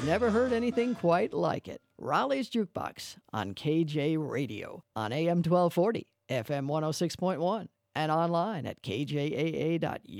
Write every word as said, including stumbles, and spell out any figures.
You've never heard anything quite like it. Raleigh's Jukebox on K J Radio on A M twelve forty, F M one oh six point one, and online at K J A A dot